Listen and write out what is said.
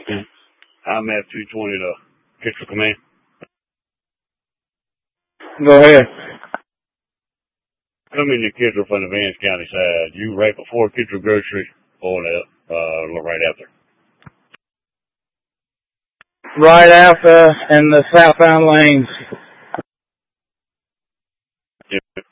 I'm at 220 to Kittrell Command. Go ahead. Coming to Kittrell from the Vance County side. You right before Kittrell Grocery or right after? Right after in the southbound lanes. Yep.